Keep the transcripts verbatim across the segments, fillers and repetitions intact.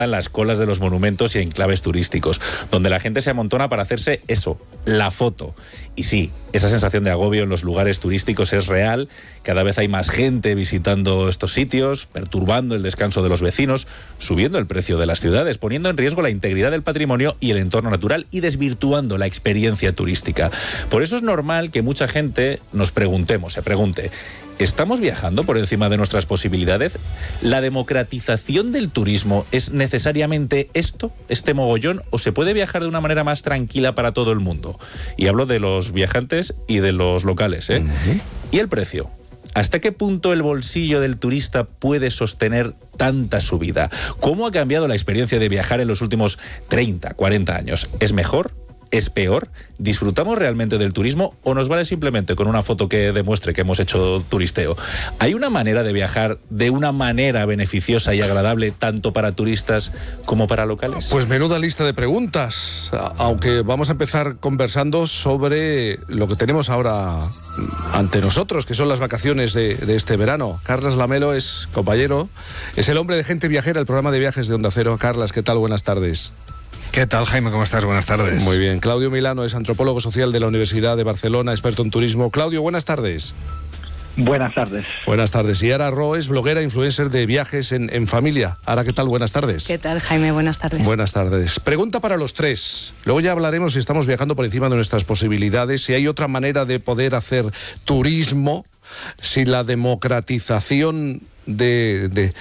en las colas de los monumentos y enclaves turísticos, donde la gente se amontona para hacerse eso, la foto. Y sí, esa sensación de agobio en los lugares turísticos es real. Cada vez hay más gente visitando estos sitios, perturbando el descanso de los vecinos, subiendo el precio de las ciudades, poniendo en riesgo la integridad del patrimonio y el entorno natural y desvirtuando la experiencia turística. Por eso es normal que mucha gente nos preguntemos, se pregunte, ¿estamos viajando por encima de nuestras posibilidades? ¿La democratización del turismo es necesariamente esto, este mogollón, o se puede viajar de una manera más tranquila para todo el mundo? Y hablo de los viajantes y de los locales, ¿eh? Uh-huh. ¿Y el precio? ¿Hasta qué punto el bolsillo del turista puede sostener tanta subida? ¿Cómo ha cambiado la experiencia de viajar en los últimos treinta, cuarenta años? ¿Es mejor? ¿Es peor? ¿Disfrutamos realmente del turismo o nos vale simplemente con una foto que demuestre que hemos hecho turisteo? ¿Hay una manera de viajar de una manera beneficiosa y agradable tanto para turistas como para locales? Pues menuda lista de preguntas, aunque vamos a empezar conversando sobre lo que tenemos ahora ante nosotros, que son las vacaciones de, de este verano. Carlas Lamelo es compañero, es el hombre de Gente Viajera, el programa de viajes de Onda Cero. Carlas, ¿qué tal? Buenas tardes. ¿Qué tal, Jaime? ¿Cómo estás? Buenas tardes. Muy bien. Claudio Milano es antropólogo social de la Universidad de Barcelona, experto en turismo. Claudio, buenas tardes. Buenas tardes. Buenas tardes. Y Ara Ro es bloguera, influencer de viajes en, en familia. Ara, ¿qué tal? Buenas tardes. ¿Qué tal, Jaime? Buenas tardes. Buenas tardes. Pregunta para los tres. Luego ya hablaremos si estamos viajando por encima de nuestras posibilidades, si hay otra manera de poder hacer turismo, si la democratización De, de,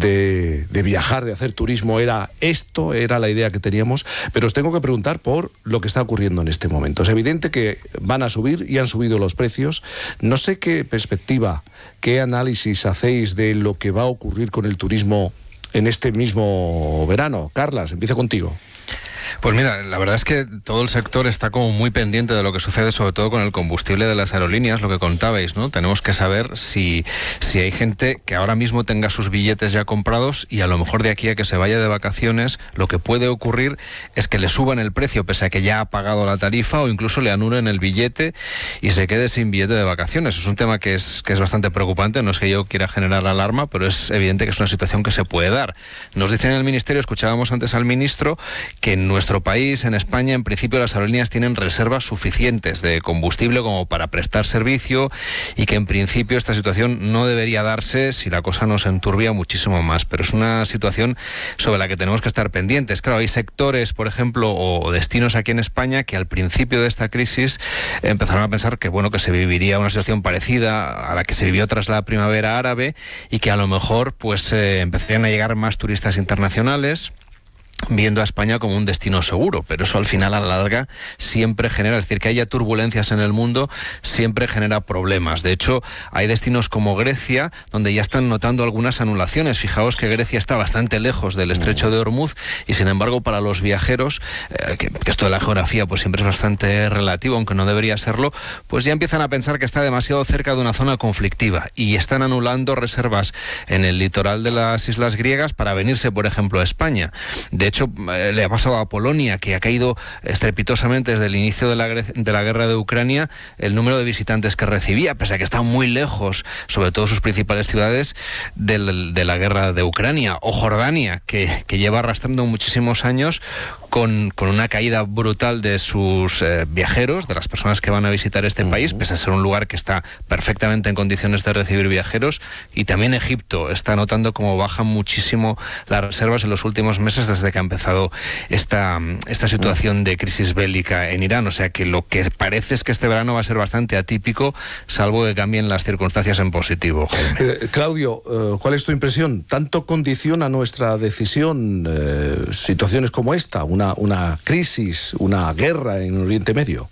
de, de viajar, de hacer turismo, era esto, era la idea que teníamos, pero os tengo que preguntar por lo que está ocurriendo en este momento. Es evidente que van a subir y han subido los precios. No sé qué perspectiva, qué análisis hacéis de lo que va a ocurrir con el turismo en este mismo verano. Carlas, empiezo contigo. Pues mira, la verdad es que todo el sector está como muy pendiente de lo que sucede, sobre todo con el combustible de las aerolíneas, lo que contabais, ¿no? Tenemos que saber si, si hay gente que ahora mismo tenga sus billetes ya comprados y a lo mejor de aquí a que se vaya de vacaciones, lo que puede ocurrir es que le suban el precio pese a que ya ha pagado la tarifa o incluso le anulen el billete y se quede sin billete de vacaciones. Es un tema que es, que es bastante preocupante, no es que yo quiera generar alarma, pero es evidente que es una situación que se puede dar. Nos dicen en el Ministerio, escuchábamos antes al ministro, que en nuestro país, en España, en principio las aerolíneas tienen reservas suficientes de combustible como para prestar servicio y que en principio esta situación no debería darse si la cosa no se enturbia muchísimo más, pero es una situación sobre la que tenemos que estar pendientes. Claro, hay sectores, por ejemplo, o destinos aquí en España que al principio de esta crisis empezaron a pensar que bueno, que se viviría una situación parecida a la que se vivió tras la primavera árabe y que a lo mejor pues eh, empezarían a llegar más turistas internacionales, viendo a España como un destino seguro, pero eso al final a la larga siempre genera, es decir, que haya turbulencias en el mundo siempre genera problemas. De hecho, hay destinos como Grecia donde ya están notando algunas anulaciones. Fijaos que Grecia está bastante lejos del estrecho de Hormuz y sin embargo para los viajeros, eh, que, que esto de la geografía pues siempre es bastante relativo, aunque no debería serlo, pues ya empiezan a pensar que está demasiado cerca de una zona conflictiva y están anulando reservas en el litoral de las islas griegas para venirse, por ejemplo, a España. De De hecho, eh, le ha pasado a Polonia, que ha caído estrepitosamente desde el inicio de la, de la guerra de Ucrania, el número de visitantes que recibía, pese a que está muy lejos, sobre todo sus principales ciudades, del, de la guerra de Ucrania. O Jordania, que, que lleva arrastrando muchísimos años con, con una caída brutal de sus eh, viajeros, de las personas que van a visitar este uh-huh. país, pese a ser un lugar que está perfectamente en condiciones de recibir viajeros. Y también Egipto está notando cómo bajan muchísimo las reservas en los últimos meses desde que ha empezado esta, esta situación de crisis bélica en Irán. O sea que lo que parece es que este verano va a ser bastante atípico, salvo que cambien las circunstancias en positivo. Eh, Claudio, eh, ¿cuál es tu impresión? ¿Tanto condiciona nuestra decisión eh, situaciones como esta, una, una crisis, una guerra en Oriente Medio?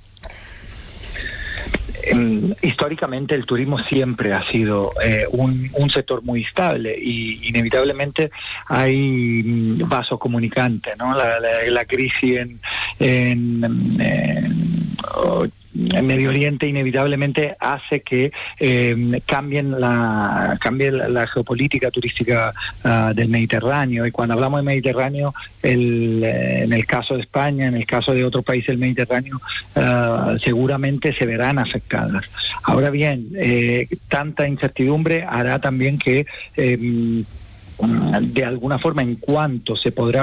Históricamente el turismo siempre ha sido eh, un, un sector muy estable y inevitablemente hay vasos comunicantes, ¿no? La, la, la crisis en, en, en, en Medio Oriente inevitablemente hace que eh, cambien la cambie la, la geopolítica turística uh, del Mediterráneo. Y cuando hablamos de Mediterráneo, el, eh, en el caso de España, en el caso de otros países del Mediterráneo, uh, seguramente se verán afectadas. Ahora bien, eh, tanta incertidumbre hará también que eh, de alguna forma, en cuanto se podrá